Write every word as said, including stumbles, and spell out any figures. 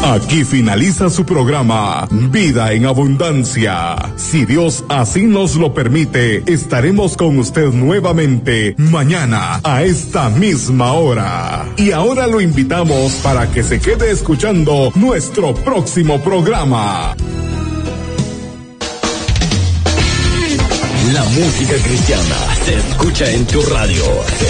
Aquí finaliza su programa Vida en Abundancia. Si Dios así nos lo permite, estaremos con usted nuevamente mañana a esta misma hora. Y ahora lo invitamos para que se quede escuchando nuestro próximo programa. La música cristiana se escucha en tu radio. Se